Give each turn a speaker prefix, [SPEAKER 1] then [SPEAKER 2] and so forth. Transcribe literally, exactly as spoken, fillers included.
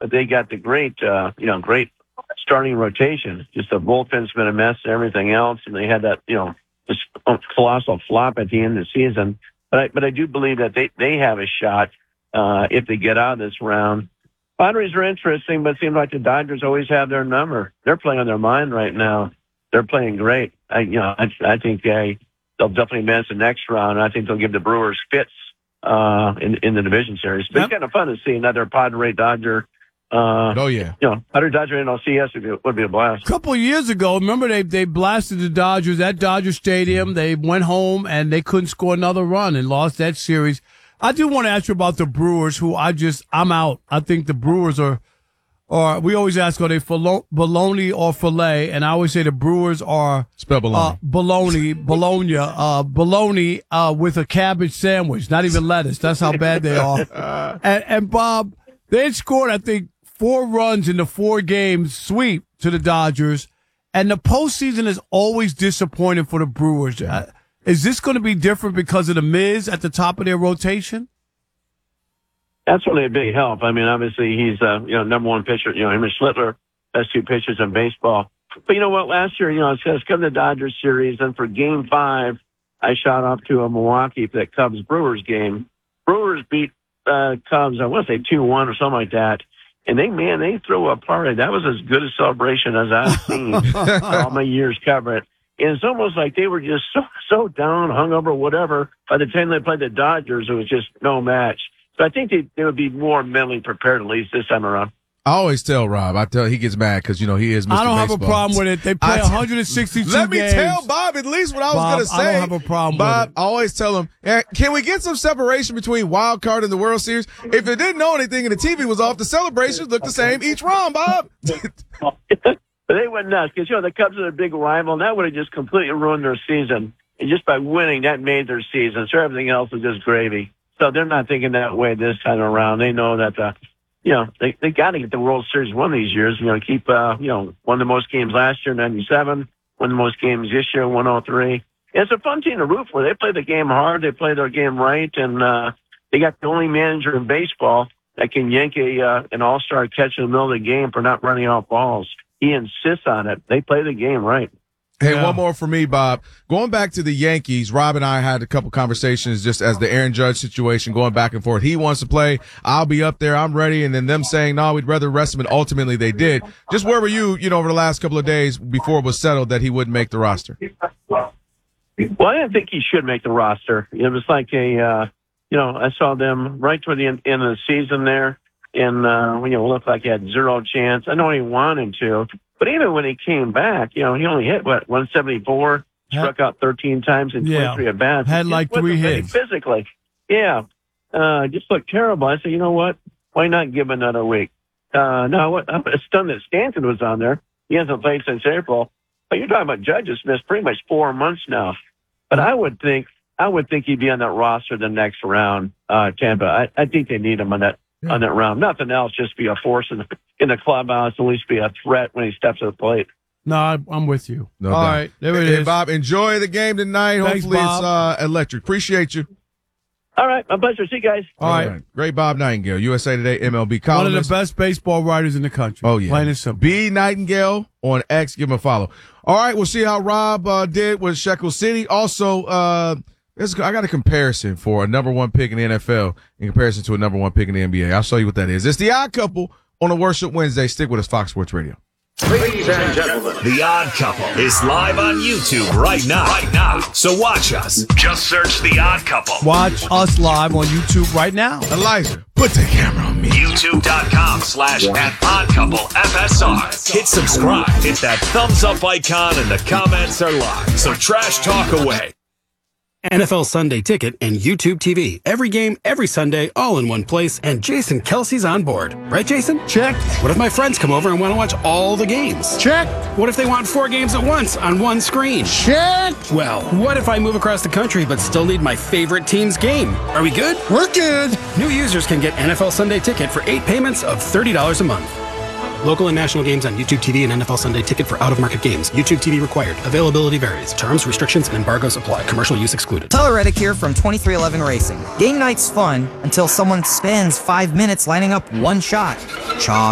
[SPEAKER 1] but they got the great, uh, you know, great starting rotation. Just the bullpen's been a mess and everything else, and they had that, you know, this colossal flop at the end of the season. But I, but I do believe that they, they have a shot uh, if they get out of this round. Padres are interesting, but it seems like the Dodgers always have their number. They're playing on their mind right now. They're playing great. I, you know, I, I think they, they'll definitely advance the next round. I think they'll give the Brewers fits uh, in in the division series. But yep. It's kind of fun to see another Padre Dodger. Uh,
[SPEAKER 2] oh yeah,
[SPEAKER 1] you know, Padre Dodger N L C S would be, would be a blast.
[SPEAKER 3] A couple of years ago, remember they they blasted the Dodgers at Dodger Stadium. They went home and they couldn't score another run and lost that series. I do want to ask you about the Brewers, who I just, I'm out. I think the Brewers are, are we always ask, are they bologna or filet? And I always say the Brewers are
[SPEAKER 2] Spell bologna.
[SPEAKER 3] Uh, bologna, bologna, uh, bologna uh, with a cabbage sandwich, not even lettuce. That's how bad they are. and, and Bob, they had scored, I think, four runs in the four games sweep to the Dodgers, and the postseason is always disappointing for the Brewers. Uh, Is this going to be different because of the Miz at the top of their rotation?
[SPEAKER 1] That's really a big help. I mean, obviously he's uh, you know number one pitcher. You know, him and Schlittler, best two pitchers in baseball. But you know what? Last year, you know, it's come to the Dodgers series, and for Game Five, I shot off to a Milwaukee for that Cubs Brewers game. Brewers beat uh, Cubs. I want to say two one or something like that. And they, man, they threw a party. That was as good a celebration as I've seen all my years covering it. And it's almost like they were just so, so down, hungover, whatever. By the time they played the Dodgers, it was just no match. So I think they, they would be more mentally prepared, at least this time around.
[SPEAKER 2] I always tell Rob, I tell he gets mad because, you know, he is Mister
[SPEAKER 3] I don't
[SPEAKER 2] Baseball.
[SPEAKER 3] have a problem with it. They play
[SPEAKER 2] I,
[SPEAKER 3] one hundred sixty-two
[SPEAKER 2] let me
[SPEAKER 3] games.
[SPEAKER 2] tell Bob at least what I was
[SPEAKER 3] Bob,
[SPEAKER 2] going to say.
[SPEAKER 3] I don't have a problem
[SPEAKER 2] Bob,
[SPEAKER 3] with it.
[SPEAKER 2] I always tell him, hey, can we get some separation between wild card and the World Series? If it didn't know anything and the T V was off, the celebrations look the same each round, Bob.
[SPEAKER 1] But they went nuts because, you know, the Cubs are a big rival, and that would have just completely ruined their season. And just by winning, that made their season. So everything else was just gravy. So they're not thinking that way this time around. They know that, the, you know, they, they got to get the World Series one of these years. You know, keep, uh, you know, won the most games last year, ninety-seven, won the most games this year, one oh three. And it's a fun team to root for. They play the game hard. They play their game right. And uh, they got the only manager in baseball that can yank a, uh, an all-star catch in the middle of the game for not running out balls. He insists on it. They play the game right.
[SPEAKER 2] Hey,
[SPEAKER 3] yeah.
[SPEAKER 2] one more for me, Bob. Going back to the Yankees, Rob and I had a couple conversations just as the Aaron Judge situation going back and forth. He wants to play. I'll be up there. I'm ready. And then them saying, no, we'd rather rest him. And ultimately they did. Just where were you, you know, over the last couple of days before it was settled that he wouldn't make the roster?
[SPEAKER 1] Well, I didn't think he should make the roster. It was like a, uh, you know, I saw them right toward the end, end of the season there. And, uh, you know, it looked like he had zero chance. I know he wanted to, but even when he came back, you know, he only hit, what, one seventy-four, struck out thirteen times in
[SPEAKER 3] yeah.
[SPEAKER 1] twenty-three at bats.
[SPEAKER 3] Had like three hits.
[SPEAKER 1] Physically. Yeah. Uh, just looked terrible. I said, you know what? Why not give him another week? Uh, no, what, I'm stunned that Stanton was on there. He hasn't played since April. But you're talking about Judges missed pretty much four months now. But I would think, I would think he'd be on that roster the next round, uh, Tampa. I, I think they need him on that. On that round. Nothing else, just be a force in the, in the clubhouse, at least be a threat when he steps to the plate.
[SPEAKER 3] No, I, I'm with you.
[SPEAKER 2] No
[SPEAKER 3] All
[SPEAKER 2] doubt.
[SPEAKER 3] right, there it
[SPEAKER 2] hey,
[SPEAKER 3] is.
[SPEAKER 2] Bob, enjoy the game tonight.
[SPEAKER 3] Thanks,
[SPEAKER 2] Hopefully
[SPEAKER 3] Bob.
[SPEAKER 2] it's uh, electric. Appreciate you.
[SPEAKER 1] All right, my pleasure. See you guys.
[SPEAKER 3] All right.
[SPEAKER 2] All right. Great Bob Nightingale, U S A Today M L B
[SPEAKER 3] One
[SPEAKER 2] columnist.
[SPEAKER 3] of the best baseball writers in the country.
[SPEAKER 2] Oh, yeah.
[SPEAKER 3] Plain and simple.
[SPEAKER 2] B Nightingale on X. Give him a follow. All right, we'll see how Rob uh, did with Shekel City. Also, uh, This, I got a comparison for a number one pick in the N F L in comparison to a number one pick in the N B A. I'll show you what that is. It's The Odd Couple on a Worship Wednesday. Stick with us, Fox Sports Radio.
[SPEAKER 4] Ladies and gentlemen, The Odd Couple is live on YouTube right now. Right now. So watch us. Just search The Odd Couple.
[SPEAKER 3] Watch us live on YouTube right now.
[SPEAKER 2] Elijah, put the camera on me.
[SPEAKER 4] YouTube.com slash at Odd Couple F S R. Hit subscribe. Hit that thumbs up icon and the comments are live. So trash talk away.
[SPEAKER 5] N F L Sunday Ticket and YouTube T V. Every game, every Sunday, all in one place, and Jason Kelsey's on board. Right, Jason?
[SPEAKER 6] Check.
[SPEAKER 5] What if my friends come over and want to watch all the games?
[SPEAKER 6] Check.
[SPEAKER 5] What if they want four games at once on one screen?
[SPEAKER 6] Check.
[SPEAKER 5] Well, what if I move across the country but still need my favorite team's game? Are we good?
[SPEAKER 6] We're good.
[SPEAKER 5] New users can get N F L Sunday Ticket for eight payments of thirty dollars a month. Local and national games on YouTube T V and N F L Sunday Ticket for out-of-market games. YouTube T V required. Availability varies. Terms, restrictions, and embargoes apply. Commercial use excluded.
[SPEAKER 7] Tyler Reddick here from twenty-three eleven Racing. Game night's fun until someone spends five minutes lining up one shot. Cha